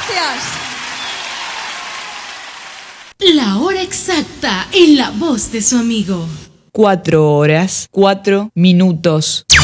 Gracias. La hora exacta en la voz de su amigo. 4 horas, 4 minutos.